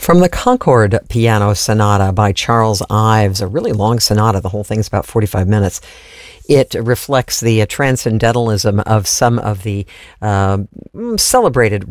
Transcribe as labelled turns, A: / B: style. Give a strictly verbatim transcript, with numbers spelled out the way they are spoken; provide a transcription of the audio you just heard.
A: From the Concord Piano Sonata by Charles Ives, a really long sonata. The whole thing's about forty-five minutes. It reflects the uh, transcendentalism of some of the uh, celebrated